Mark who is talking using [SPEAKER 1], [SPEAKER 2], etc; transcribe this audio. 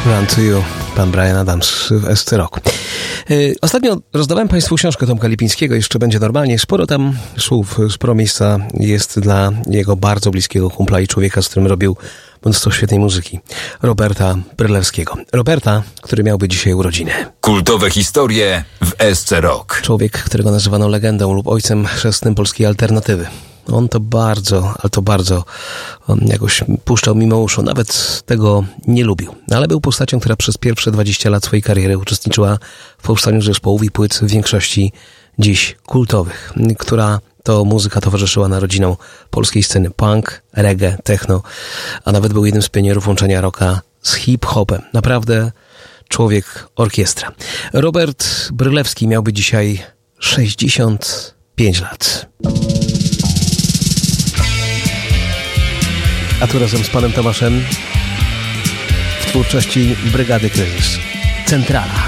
[SPEAKER 1] Run to You, pan Bryan Adams w SC Rock. Ostatnio rozdawałem Państwu książkę Tomka Lipińskiego, jeszcze będzie normalnie. Sporo tam słów, sporo miejsca jest dla jego bardzo bliskiego kumpla i człowieka, z którym robił mnóstwo świetnej muzyki. Roberta Brylewskiego. Roberta, który miałby dzisiaj urodziny.
[SPEAKER 2] Kultowe historie w SC Rock.
[SPEAKER 1] Człowiek, którego nazywano legendą lub ojcem chrzestnym polskiej alternatywy. On to bardzo, ale to bardzo jakoś puszczał mimo uszu. Nawet tego nie lubił. Ale był postacią, która przez pierwsze 20 lat swojej kariery uczestniczyła w powstaniu zespołów i płyt w większości dziś kultowych, która to muzyka towarzyszyła narodzinom polskiej sceny punk, reggae, techno, a nawet był jednym z pionierów łączenia rocka z hip-hopem. Naprawdę człowiek orkiestra. Robert Brylewski miałby dzisiaj 65 lat. A tu razem z panem Tomaszem w twórczości Brygady Kryzys. Centrala.